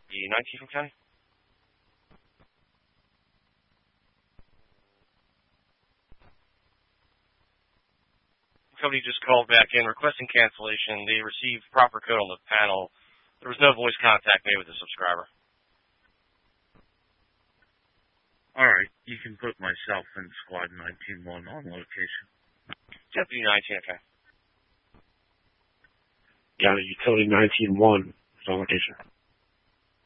The 19 from County? Somebody just called back in requesting cancellation. They received proper code on the panel. There was no voice contact made with the subscriber. Alright, you can put myself in Squad 19-1 on location. Deputy 19, okay. Got it, Utility 19-1 is on location.